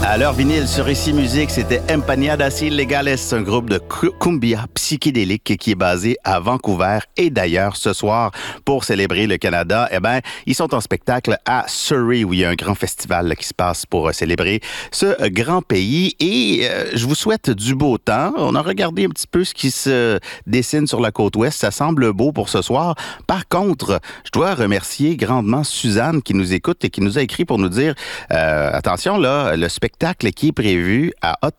À l'heure vinyle sur Ici Musique, c'était Empanadas Ilegales, un groupe de cumbia psychédélique qui est basé à Vancouver. Et d'ailleurs, ce soir, pour célébrer le Canada, ils sont en spectacle à Surrey, où il y a un grand festival qui se passe pour célébrer ce grand pays. Et je vous souhaite du beau temps. On a regardé un petit peu ce qui se dessine sur la côte ouest. Ça semble beau pour ce soir. Par contre, je dois remercier grandement Suzanne qui nous écoute et qui nous a écrit pour nous dire attention, là, le spectacle qui est prévu à Ottawa